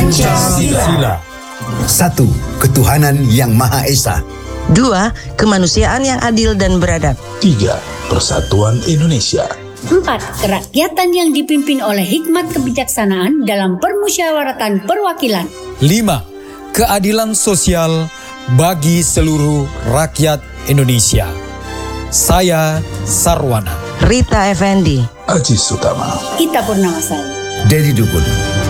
Pancasila. 1. Ketuhanan yang Maha Esa. 2. Kemanusiaan yang adil dan beradab. 3. Persatuan Indonesia. 4. Kerakyatan yang dipimpin oleh hikmat kebijaksanaan dalam permusyawaratan perwakilan. 5. Keadilan sosial bagi seluruh rakyat Indonesia. Saya Sarwana. Rita Effendi. Aji Sutama. Ita Purnamasari. Dedi Dukun.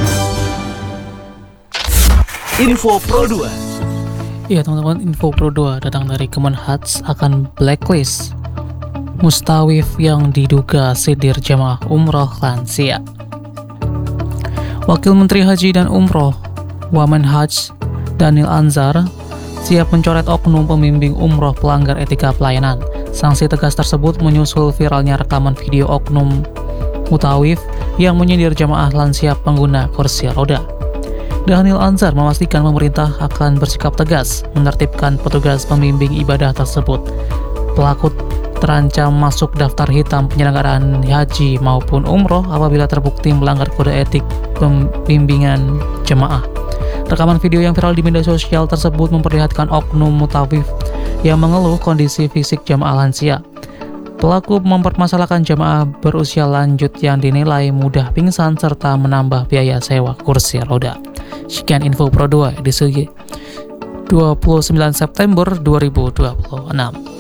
Info Pro 2. Ya teman-teman, info Pro 2 datang dari Kemenhaj akan blacklist mustawif yang diduga sidir jamaah umroh lansia. Wakil Menteri Haji dan Umroh Wamenhaj Daniel Anzar siap mencoret oknum pembimbing umroh pelanggar etika pelayanan. Sanksi tegas tersebut menyusul viralnya rekaman video oknum mutawif yang menyindir jamaah lansia pengguna kursi roda. Daniel Anzar memastikan pemerintah akan bersikap tegas menertibkan petugas pembimbing ibadah tersebut. Pelaku terancam masuk daftar hitam penyelenggaraan haji maupun umroh apabila terbukti melanggar kode etik pembimbingan jemaah. Rekaman video yang viral di media sosial tersebut memperlihatkan oknum mutawif yang mengeluh kondisi fisik jemaah lansia. Pelaku mempermasalahkan jemaah berusia lanjut yang dinilai mudah pingsan serta menambah biaya sewa kursi roda. Sekian info Pro 2 edisi 29 September 2026.